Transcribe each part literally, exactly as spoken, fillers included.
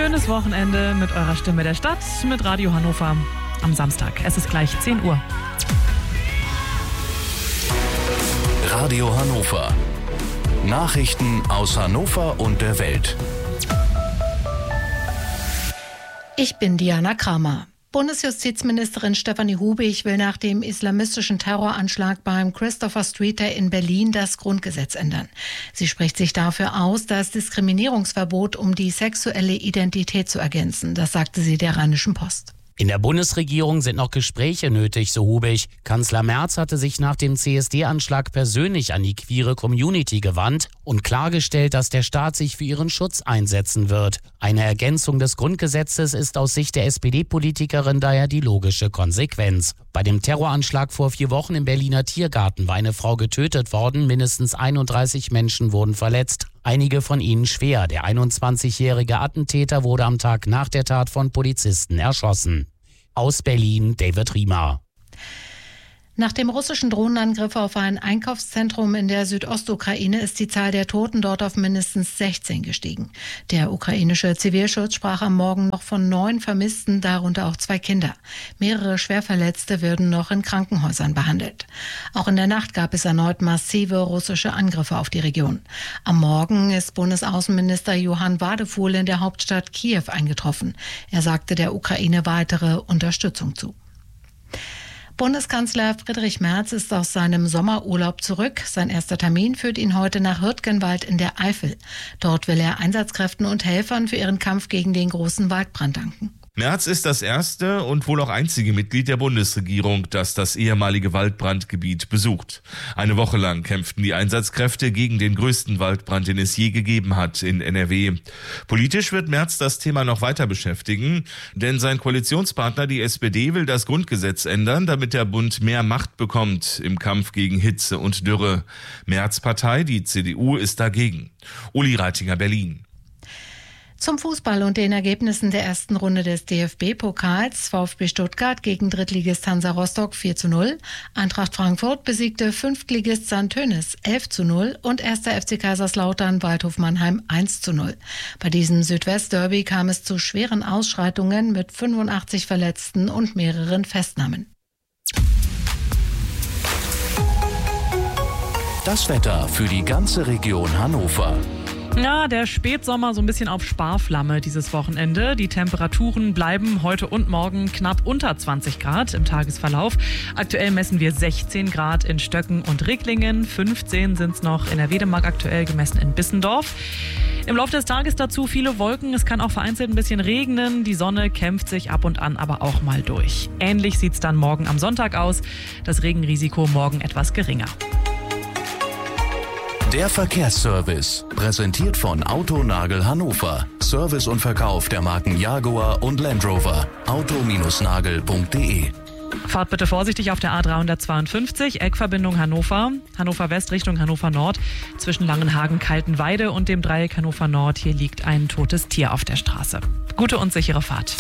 schönes Wochenende mit eurer Stimme der Stadt, mit Radio Hannover am Samstag. Es ist gleich zehn Uhr. Radio Hannover. Nachrichten aus Hannover und der Welt. Ich bin Diana Kramer. Bundesjustizministerin Stefanie Hubig will nach dem islamistischen Terroranschlag beim Christopher Streeter in Berlin das Grundgesetz ändern. Sie spricht sich dafür aus, das Diskriminierungsverbot um die sexuelle Identität zu ergänzen. Das sagte sie der Rheinischen Post. In der Bundesregierung sind noch Gespräche nötig, so Hubig. Kanzler Merz hatte sich nach dem C S D-Anschlag persönlich an die queere Community gewandt und klargestellt, dass der Staat sich für ihren Schutz einsetzen wird. Eine Ergänzung des Grundgesetzes ist aus Sicht der S P D-Politikerin daher die logische Konsequenz. Bei dem Terroranschlag vor vier Wochen im Berliner Tiergarten war eine Frau getötet worden, mindestens einunddreißig Menschen wurden verletzt. Einige von ihnen schwer. Der einundzwanzigjährige Attentäter wurde am Tag nach der Tat von Polizisten erschossen. Aus Berlin, David Riemer. Nach dem russischen Drohnenangriff auf ein Einkaufszentrum in der Südostukraine ist die Zahl der Toten dort auf mindestens sechzehn gestiegen. Der ukrainische Zivilschutz sprach am Morgen noch von neun Vermissten, darunter auch zwei Kinder. Mehrere Schwerverletzte werden noch in Krankenhäusern behandelt. Auch in der Nacht gab es erneut massive russische Angriffe auf die Region. Am Morgen ist Bundesaußenminister Johann Wadefuhl in der Hauptstadt Kiew eingetroffen. Er sagte der Ukraine weitere Unterstützung zu. Bundeskanzler Friedrich Merz ist aus seinem Sommerurlaub zurück. Sein erster Termin führt ihn heute nach Hürtgenwald in der Eifel. Dort will er Einsatzkräften und Helfern für ihren Kampf gegen den großen Waldbrand danken. Merz ist das erste und wohl auch einzige Mitglied der Bundesregierung, das das ehemalige Waldbrandgebiet besucht. Eine Woche lang kämpften die Einsatzkräfte gegen den größten Waldbrand, den es je gegeben hat in N R W. Politisch wird Merz das Thema noch weiter beschäftigen, denn sein Koalitionspartner, die S P D, will das Grundgesetz ändern, damit der Bund mehr Macht bekommt im Kampf gegen Hitze und Dürre. Merz' Partei, die C D U, ist dagegen. Uli Reitinger, Berlin. Zum Fußball und den Ergebnissen der ersten Runde des D F B-Pokals. VfB Stuttgart gegen Drittligist Hansa Rostock vier zu null. Eintracht Frankfurt besiegte Fünftligist Sankt Tönis elf zu null und erster F C Kaiserslautern Waldhof Mannheim eins zu null. Bei diesem Südwest-Derby kam es zu schweren Ausschreitungen mit fünfundachtzig Verletzten und mehreren Festnahmen. Das Wetter für die ganze Region Hannover. Ja, der Spätsommer so ein bisschen auf Sparflamme dieses Wochenende. Die Temperaturen bleiben heute und morgen knapp unter zwanzig Grad im Tagesverlauf. Aktuell messen wir sechzehn Grad in Stöcken und Ricklingen. fünfzehn sind es noch in der Wedemark, aktuell gemessen in Bissendorf. Im Laufe des Tages dazu viele Wolken. Es kann auch vereinzelt ein bisschen regnen. Die Sonne kämpft sich ab und an aber auch mal durch. Ähnlich sieht es dann morgen am Sonntag aus. Das Regenrisiko morgen etwas geringer. Der Verkehrsservice, präsentiert von Autonagel Hannover. Service und Verkauf der Marken Jaguar und Land Rover. auto Bindestrich nagel punkt de. Fahrt bitte vorsichtig auf der A dreihundertzweiundfünfzig, Eckverbindung Hannover, Hannover West Richtung Hannover Nord. Zwischen Langenhagen-Kaltenweide und dem Dreieck Hannover Nord, hier liegt ein totes Tier auf der Straße. Gute und sichere Fahrt.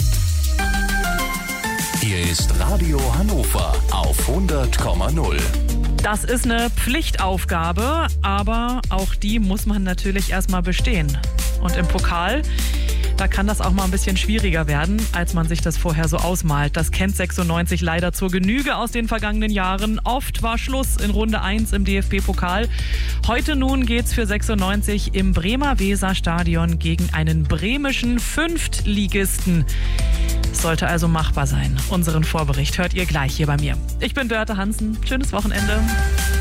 Hier ist Radio Hannover auf hundert Komma null. Das ist eine Pflichtaufgabe, aber auch die muss man natürlich erstmal bestehen. Und im Pokal, da kann das auch mal ein bisschen schwieriger werden, als man sich das vorher so ausmalt. Das kennt sechsundneunzig leider zur Genüge aus den vergangenen Jahren. Oft war Schluss in Runde eins im D F B-Pokal. Heute nun geht's für sechsundneunzig im Bremer Weserstadion gegen einen bremischen Fünftligisten. Sollte also machbar sein. Unseren Vorbericht hört ihr gleich hier bei mir. Ich bin Dörte Hansen. Schönes Wochenende.